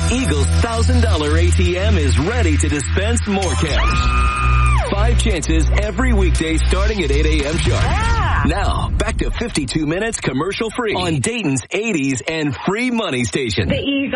Eagle's $1,000 ATM is ready to dispense more cash. 5 chances every weekday starting at 8 a.m. sharp. Yeah. Now, back to 52 minutes commercial free on Dayton's 80s and free money station. The Eagle.